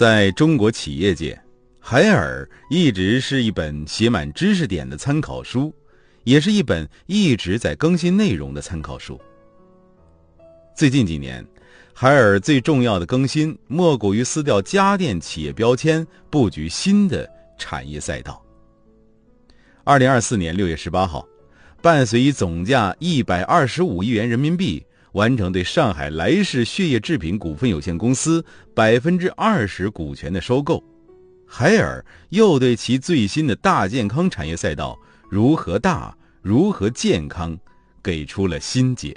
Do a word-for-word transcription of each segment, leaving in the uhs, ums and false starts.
在中国企业界，海尔一直是一本写满知识点的参考书，也是一本一直在更新内容的参考书。最近几年，海尔最重要的更新莫过于撕掉家电企业标签，布局新的产业赛道。二零二四年六月十八号，伴随以总价一百二十五亿元人民币完成对上海莱氏血液制品股份有限公司百分之二十股权的收购，海尔又对其最新的大健康产业赛道如何大、如何健康给出了新解。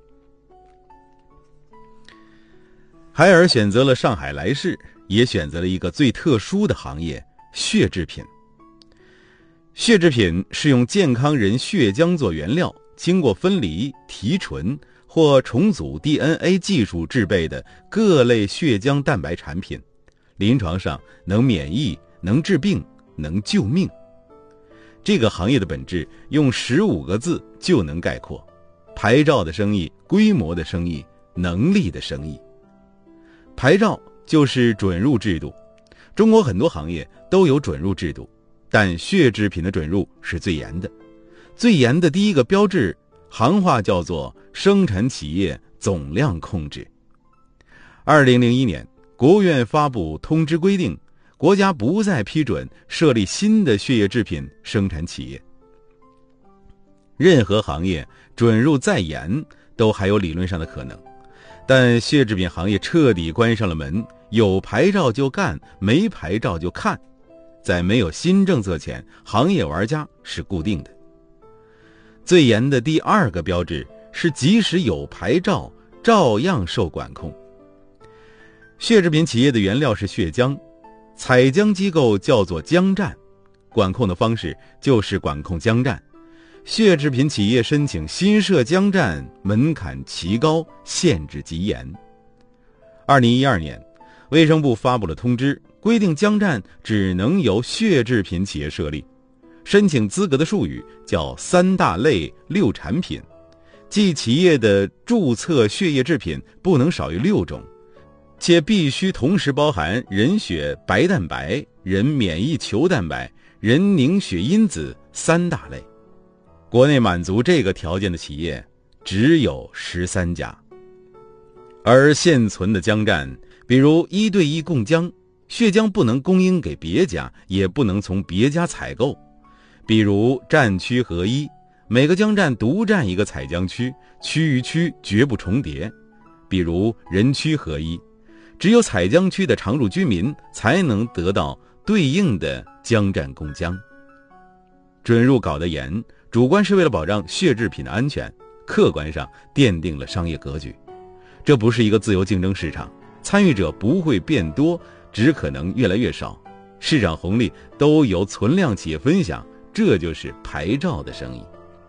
海尔选择了上海莱氏，也选择了一个最特殊的行业——血制品。血制品是用健康人血浆做原料，经过分离、提纯或重组 D N A 技术制备的各类血浆蛋白产品，临床上能免疫、能治病、能救命。这个行业的本质用十五个字就能概括：牌照的生意、规模的生意、能力的生意。牌照就是准入制度，中国很多行业都有准入制度，但血制品的准入是最严的。最严的第一个标志，行话叫做生产企业总量控制。二零零一年，国务院发布通知规定，国家不再批准设立新的血液制品生产企业。任何行业准入再严，都还有理论上的可能。但血制品行业彻底关上了门，有牌照就干，没牌照就看。在没有新政策前，行业玩家是固定的。最严的第二个标志是，即使有牌照，照样受管控。血制品企业的原料是血浆，采浆机构叫做浆站，管控的方式就是管控浆站。血制品企业申请新设浆站门槛奇高，限制极严。二零一二年，卫生部发布了通知，规定浆站只能由血制品企业设立，申请资格的术语叫三大类六产品，即企业的注册血液制品不能少于六种，且必须同时包含人血白蛋白、人免疫球蛋白、人凝血因子三大类。国内满足这个条件的企业只有十三家，而现存的浆站，比如一对一供浆，血浆不能供应给别家，也不能从别家采购；比如站区合一，每个浆站独占一个采浆区，区与区绝不重叠；比如人区合一，只有采浆区的常住居民才能得到对应的浆站供浆。准入搞得严，主观是为了保障血制品的安全，客观上奠定了商业格局。这不是一个自由竞争市场，参与者不会变多，只可能越来越少。市场红利都由存量企业分享，这就是牌照的生意。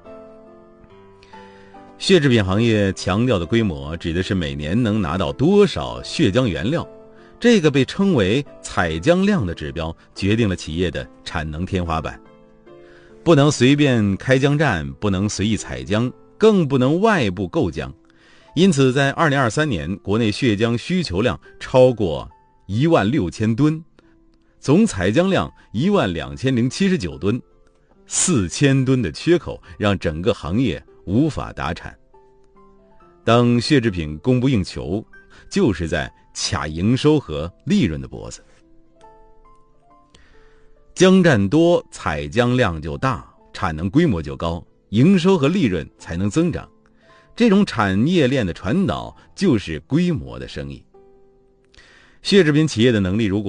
血制品行业强调的规模，指的是每年能拿到多少血浆原料，这个被称为采浆量的指标，决定了企业的产能天花板。不能随便开浆站，不能随意采浆，更不能外部购浆。因此在二零二三年，国内血浆需求量超过一万六千吨，总采浆量一万两千零七十九吨，四千吨的缺口让整个行业无法达产。当血制品供不应求，就是在卡营收和利润的脖子。浆站多，采浆量就大，产能规模就高，营收和利润才能增长。这种产业链的传导就是规模的生意。血制品企业的能力如果